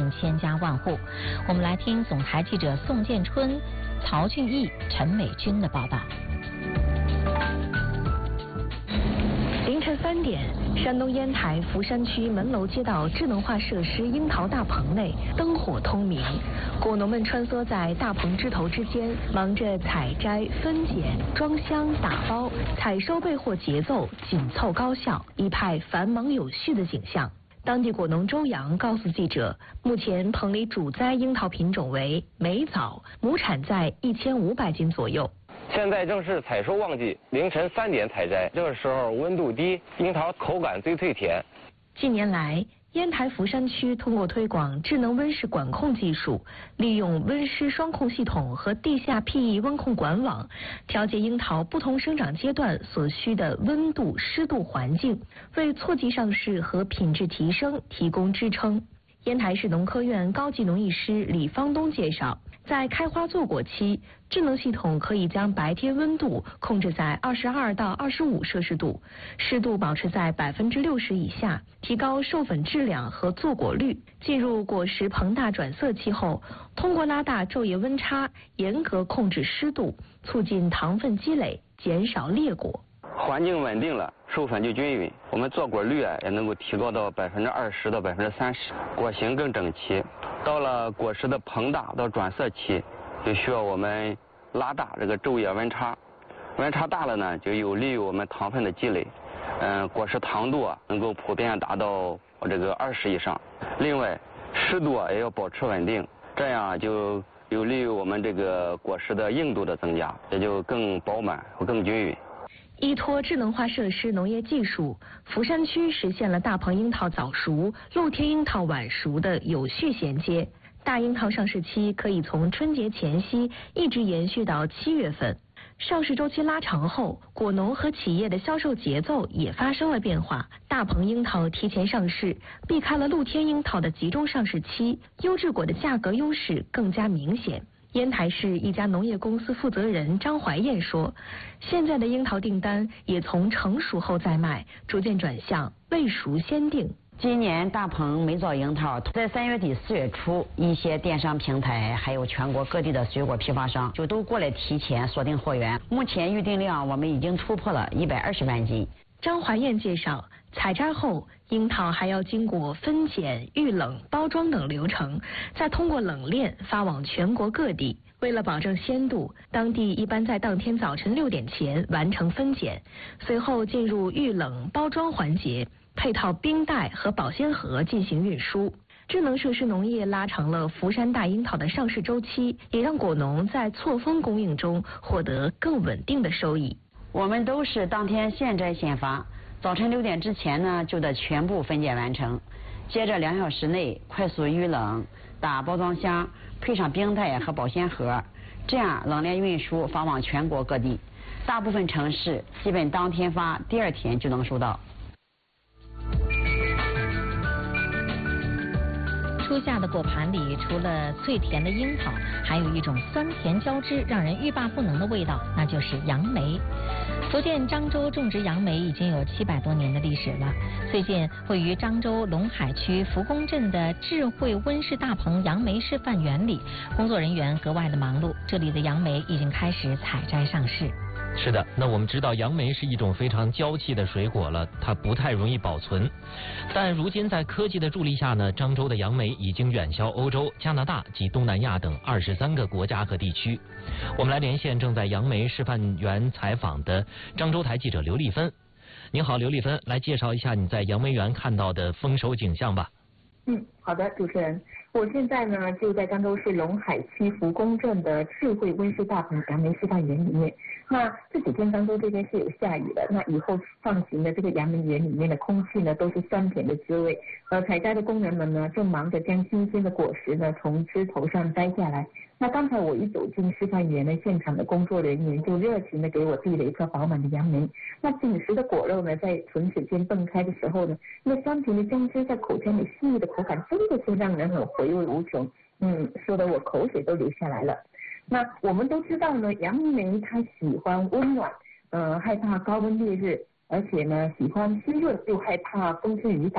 近千家万户。我们来听总台记者宋建春、曹俊义、陈美君的报道。 凌晨3点，山东烟台福山区门楼街道智能化设施樱桃大棚内灯火通明，果农们穿梭在大棚枝头之间，忙着采摘、分拣、装箱、打包，采收备货节奏紧凑高效，一派繁忙有序的景象。当地果农周阳告诉记者，目前棚里主栽樱桃品种为美枣，亩产在1500斤左右。 现在正是采收旺季，凌晨3点采摘，这个时候温度低，樱桃口感最脆甜。 近年来，烟台福山区通过推广智能温室管控技术，利用温湿双控系统和地下 PE 温控管网，调节樱桃不同生长阶段所需的温度、湿度环境，为错季上市和品质提升提供支撑。烟台市农科院高级农艺师李方东介绍，在开花坐果期，智能系统可以将白天温度控制在22到25摄氏度，湿度保持在60%以下，提高授粉质量和坐果率。进入果实膨大转色期后，通过拉大昼夜温差，严格控制湿度，促进糖分积累，减少裂果。 环境稳定了，授粉就均匀，我们坐果率也能够提高到20%到30%，果形更整齐。到了果实的膨大到转色期，就需要我们拉大这个昼夜温差，温差大了呢，就有利于我们糖分的积累，果实糖度能够普遍达到这个20以上。另外，湿度也要保持稳定，这样就有利于我们这个果实的硬度的增加，也就更饱满和更均匀。 依托智能化设施农业技术，福山区实现了大棚樱桃早熟、露天樱桃晚熟的有序衔接。大樱桃上市期可以从春节前夕一直延续到7月份。上市周期拉长后，果农和企业的销售节奏也发生了变化。大棚樱桃提前上市，避开了露天樱桃的集中上市期，优质果的价格优势更加明显。烟台市一家农业公司负责人张怀燕说，现在的樱桃订单也从成熟后再卖，逐渐转向未熟先订。 今年大棚美枣樱桃在3月底4月初，一些电商平台还有全国各地的水果批发商就都过来提前锁定货源，目前预订量我们已经突破了120万斤。 张怀燕介绍，采摘后樱桃还要经过分拣、预冷、包装等流程，再通过冷链发往全国各地。为了保证鲜度，当地一般在当天早晨6点前完成分拣，随后进入预冷包装环节，配套冰袋和保鲜盒进行运输。智能设施农业拉长了福山大樱桃的上市周期，也让果农在错峰供应中获得更稳定的收益。 我们都是当天现摘现发，早晨6点之前呢就得全部分拣完成，接着2小时内快速预冷、打包装箱，配上冰袋和保鲜盒，这样冷链运输发往全国各地。大部分城市基本当天发，第2天就能收到。 初夏的果盘里，除了脆甜的樱桃，还有一种酸甜交织、让人欲罢不能的味道，那就是杨梅。福建漳州种植杨梅已经有700多年的历史了。最近，位于漳州龙海区福公镇的智慧温室大棚杨梅示范园里，工作人员格外的忙碌。这里的杨梅已经开始采摘上市。 是的，那我们知道杨梅是一种非常娇气的水果了，它不太容易保存。但如今在科技的助力下呢，漳州的杨梅已经远销欧洲、加拿大及东南亚等23个国家和地区。我们来连线正在杨梅示范园采访的漳州台记者刘丽芬。您好，刘丽芬，来介绍一下你在杨梅园看到的丰收景象吧。 好的，主持人，我现在呢就在漳州市龙海区福公镇的智慧温室大棚杨梅示范园里面。那这几天漳州这边是有下雨的，那以后放行的这个杨梅园里面的空气呢都是酸甜的滋味。采摘的工人们呢正忙着将新鲜的果实呢从枝头上摘下来。那刚才我一走进示范园呢，现场的工作人员就热情的给我递了一颗饱满的杨梅。那紧实的果肉呢，在唇齿间蹦开的时候呢，那酸甜的姜汁在口腔里细腻的口感，真的是让人很回味无穷。说得我口水都流下来了。那我们都知道呢，杨梅它喜欢温暖，害怕高温烈日，而且呢喜欢湿润，又害怕风吹雨打。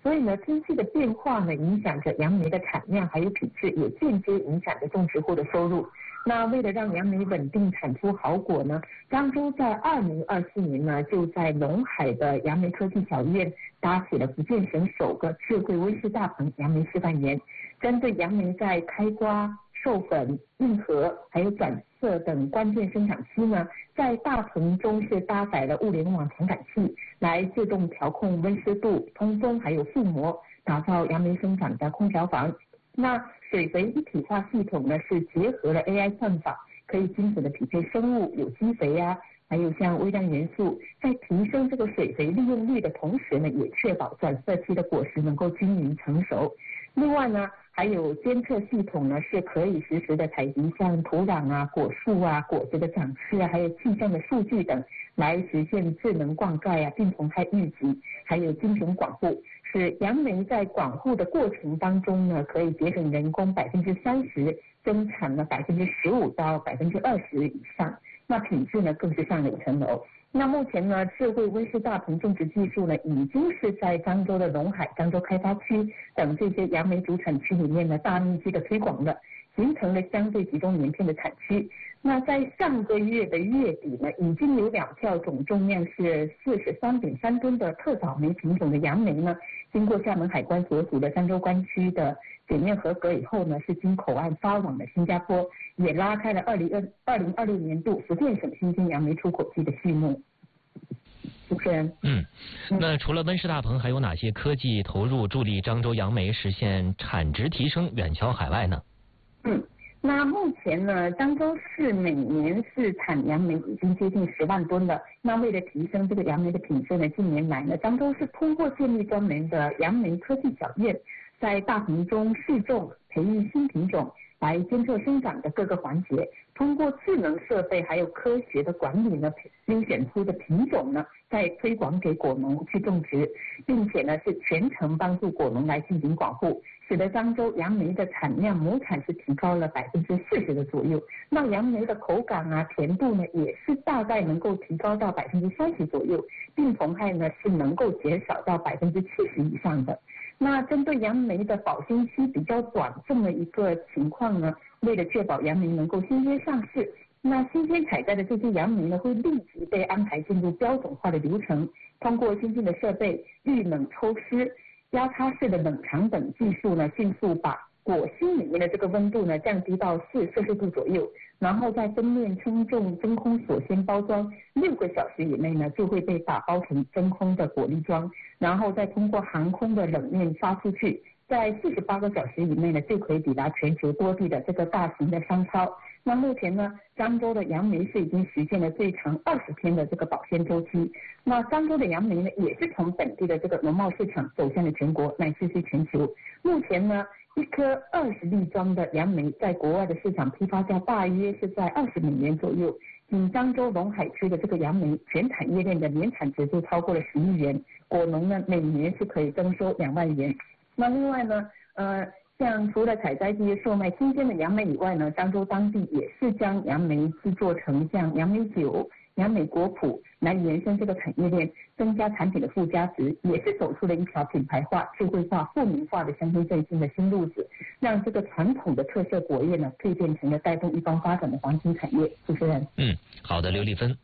所以呢，天气的变化呢，影响着杨梅的产量还有品质，也间接影响着种植户的收入。那为了让杨梅稳定产出好果呢，漳州在2024年呢，就在陇海的杨梅科技小院搭起了福建省首个智慧温室大棚杨梅示范园，针对杨梅在开瓜、授粉、硬核还有转色等关键生长期呢，在大棚中是搭载了物联网传感器，来自动调控温湿度、通风还有覆膜，打造杨梅生长的空调房。那水肥一体化系统呢，是结合了 AI 算法，可以精准的匹配生物、有机肥啊，还有像微量元素，在提升这个水肥利用率的同时呢，也确保转色期的果实能够均匀成熟。另外呢，还有监测系统呢，是可以实时的采集像土壤啊、果树啊、果子的长势啊，还有气象的数据等，来实现智能灌溉啊、病虫害预警，还有精准管护，使杨梅在管护的过程当中呢，可以节省人工30%，增产了15%到20%以上，那品质呢更是上了一层楼。那目前呢，智慧温室大棚种植技术呢，已经是在漳州的陇海、漳州开发区等这些杨梅主产区里面呢大面积的推广了，形成了相对集中连片的产区。那在上个月的月底呢，已经有2票总重量是43.3吨的特早梅品种的杨梅呢，经过厦门海关所属的漳州关区的检验合格以后呢，是经口岸发往了新加坡，也拉开了2026年度福建省新鲜杨梅出口季的序幕。主持人， 那除了温室大棚，还有哪些科技投入助力漳州杨梅实现产值提升，远销海外呢？ 那目前呢，漳州市每年是产杨梅已经接近10万吨了。那为了提升这个杨梅的品质呢，近年来呢，漳州是通过建立专门的杨梅科技小院，在大棚中试种、培育新品种，来监测生长的各个环节，通过智能设备还有科学的管理呢，优选出的品种呢，再推广给果农去种植，并且呢是全程帮助果农来进行管护，使得漳州杨梅的产量亩产是提高了40%的左右。那杨梅的口感啊、甜度呢，也是大概能够提高到30%左右，病虫害呢是能够减少到70%以上的。那针对杨梅的保鲜期比较短这么一个情况呢，为了确保杨梅能够新鲜上市，那新鲜采摘的这些杨梅呢，会立即被安排进入标准化的流程，通过先进的设备预冷抽湿、压擦式的冷藏等技术呢，迅速把果心里面的这个温度呢降低到4摄氏度左右，然后在蒸面称重真空锁鲜包装，6个小时以内呢就会被打包成真空的果粒装，然后再通过航空的冷链发出去，在48个小时以内呢就可以抵达全球多地的这个大型的商超。那目前呢，漳州的杨梅是已经实现了最长20天的这个保鲜周期。那漳州的杨梅呢，也是从本地的这个农贸市场走向了全国，乃至是全球。目前呢，1颗20粒装的杨梅在国外的市场批发价大约是在20美元左右。仅漳州陇海区的这个杨梅全产业链的年产值就超过了10亿元，果农呢每年是可以增收2万元。那另外呢，像除了采摘这些售卖新鲜的杨梅以外呢，漳州当地也是将杨梅制作成像杨梅酒、杨梅果脯来延伸这个产业链，增加产品的附加值，也是走出了一条品牌化、智慧化、富民化的乡村振兴的新路子，让这个传统的特色果业呢蜕变成了带动一方发展的黄金产业。主持人， 好的，刘丽芬。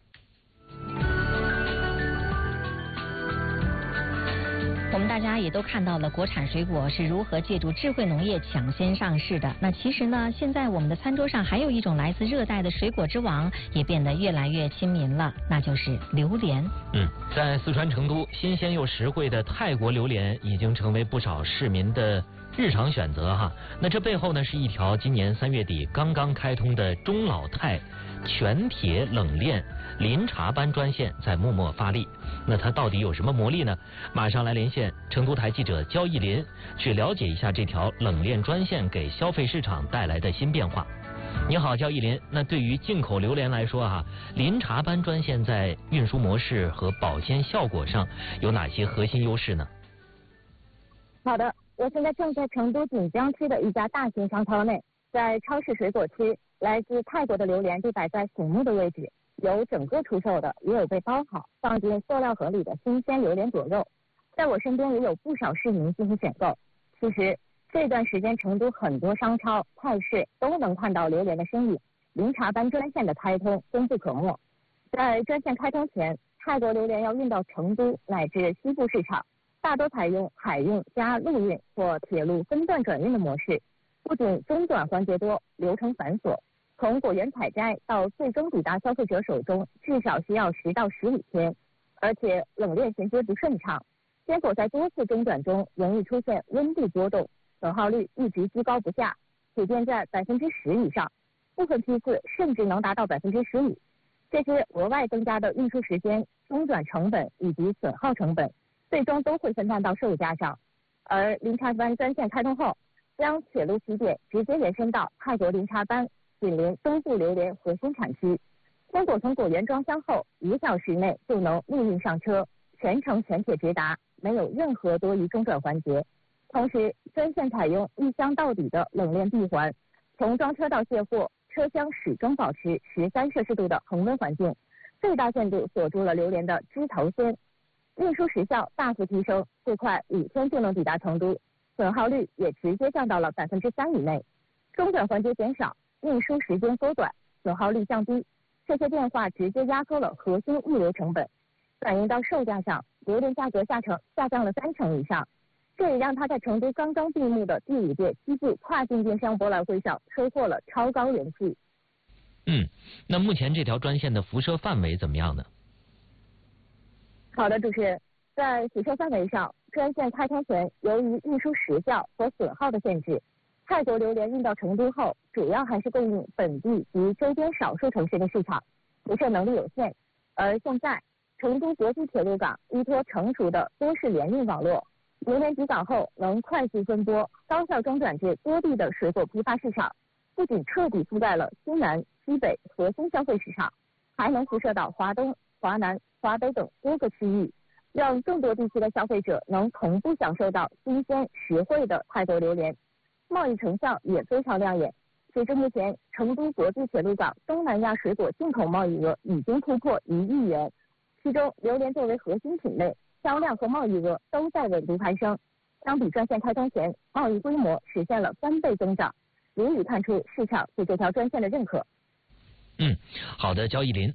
我们大家也都看到了国产水果是如何借助智慧农业抢先上市的。那其实呢，现在我们的餐桌上还有一种来自热带的水果之王，也变得越来越亲民了，那就是榴莲。 在四川成都，新鲜又实惠的泰国榴莲已经成为不少市民的日常选择哈。那这背后呢，是一条今年3月底刚刚开通的中老泰全铁冷链临茶班专线在默默发力。那它到底有什么魔力呢？马上来连线成都台记者焦艺林，去了解一下这条冷链专线给消费市场带来的新变化。你好，焦艺林。那对于进口榴莲来说临茶班专线在运输模式和保鲜效果上有哪些核心优势呢？ 好的，我现在正在成都锦江区的一家大型商超内，在超市水果区，来自泰国的榴莲就摆在醒目的位置，有整个出售的，也有被包好放进塑料盒里的新鲜榴莲果肉。 在我身边也有不少市民进行选购。其实这段时间成都很多商超、菜市都能看到榴莲的身影，零茶班专线的开通功不可没。在专线开通前，泰国榴莲要运到成都乃至西部市场，大多采用海运加陆运或铁路分段转运的模式，不仅中转环节多，流程繁琐，从果园采摘到最终抵达消费者手中，至少需要10到15天，而且冷链衔接不顺畅，坚果在多次中转中容易出现温度波动，损耗率一直居高不下，普遍在10%以上，部分批次甚至能达到15%。这些额外增加的运输时间、中转成本以及损耗成本，最终都会分摊到售价上。而零茶班专线开通后，将铁路起点直接延伸到泰国零茶班，紧邻东部榴莲核心产区。坚果从果园装箱后5小时内就能陆运上车，全程全铁直达，没有任何多余中转环节。同时，专线采用一箱到底的冷链闭环，从装车到卸货，车厢始终保持13摄氏度的恒温环境，最大限度锁住了榴莲的枝头鲜。运输时效大幅提升，最快5天就能抵达成都，损耗率也直接降到了3%以内。中转环节减少，运输时间缩短，损耗率降低，这些变化直接压缩了核心物流成本，反映到售价上，榴莲价格下降了30%以上。这也让他在成都刚刚闭幕的第5届西部跨境电商博览会上收获了超高人气。 那目前这条专线的辐射范围怎么样呢？ 好的，主持人，在辐射范围上，专线开通前，由于运输时效和损耗的限制，泰国榴莲运到成都后，主要还是供应本地及周边少数城市的市场，辐射能力有限。而现在，成都国际铁路港依托成熟的多式联运网络，榴莲抵港后能快速分拨、高效中转至多地的水果批发市场，不仅彻底覆盖了西南、西北核心消费市场，还能辐射到华东、华南、华北等多个区域，让更多地区的消费者能同步享受到新鲜实惠的泰国榴莲，贸易成效也非常亮眼。截至目前，成都国际铁路港东南亚水果进口贸易额已经突破1亿元，其中榴莲作为核心品类，销量和贸易额都在稳步攀升，相比专线开通前，贸易规模实现了3倍增长，足以看出市场对这条专线的认可。 好的，焦艺林。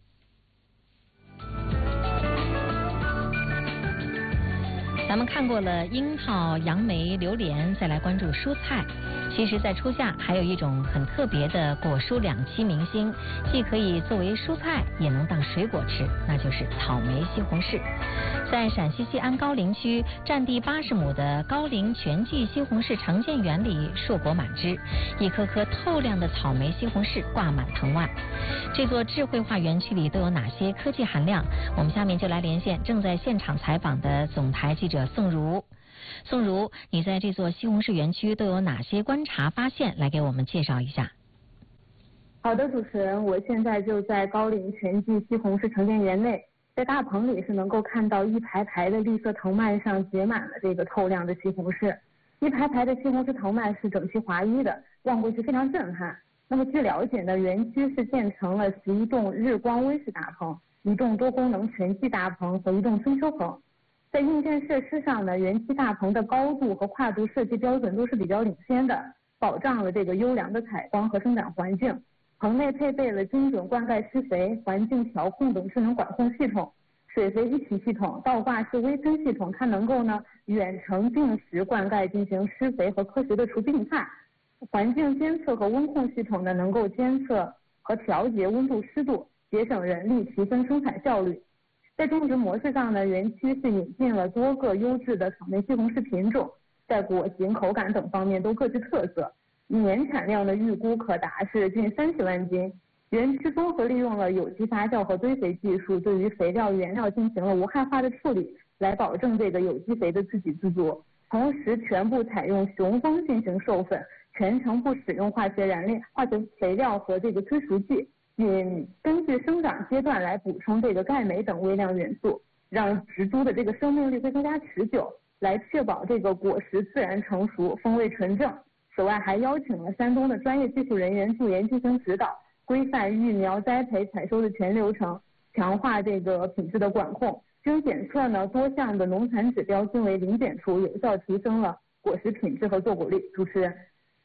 咱们看过了樱桃、杨梅、榴莲，再来关注蔬菜。其实在初夏还有一种很特别的果蔬两栖明星，既可以作为蔬菜也能当水果吃，那就是草莓西红柿。在陕西西安高陵区占地80亩的高陵全季西红柿城建园里，硕果满枝，一颗颗透亮的草莓西红柿挂满藤蔓。这座智慧化园区里都有哪些科技含量？我们下面就来连线正在现场采访的总台记者宋如。宋如，你在这座西红柿园区都有哪些观察发现？来给我们介绍一下。 好的，主持人，我现在就在高陵全季西红柿城建园内，在大棚里是能够看到一排排的绿色藤蔓上结满了这个透亮的西红柿，一排排的西红柿藤蔓是整齐划一的，望过去非常震撼。那么据了解呢，园区是建成了11栋日光温室大棚、1栋多功能全季大棚和1栋春秋棚。在硬件设施上呢，园区大棚的高度和跨度设计标准都是比较领先的，保障了这个优良的采光和生长环境。棚内配备了精准灌溉施肥、环境调控等智能管控系统，水肥一体系统、倒挂式微喷系统，它能够呢远程定时灌溉进行施肥和科学的除病害。环境监测和温控系统呢能够监测和调节温度湿度，节省人力，提升生产效率。在种植模式上呢，园区是引进了多个优质的草莓西红柿品种，在果型、口感等方面都各具特色。年产量的预估可达是近30万斤。园区综合利用了有机发酵和堆肥技术，对于肥料原料进行了无害化的处理，来保证这个有机肥的自给自足。同时，全部采用雄蜂进行授粉，全程不使用化学肥料和这个催熟剂。根据生长阶段来补充这个钙镁等微量元素，让植株的这个生命力会更加持久，来确保这个果实自然成熟，风味纯正。此外，还邀请了山东的专业技术人员驻园进行指导，规范育苗、栽培、采收的全流程，强化这个品质的管控， 经检测呢，多项的农残指标均为零检出，有效提升了果实品质和坐果率。主持人。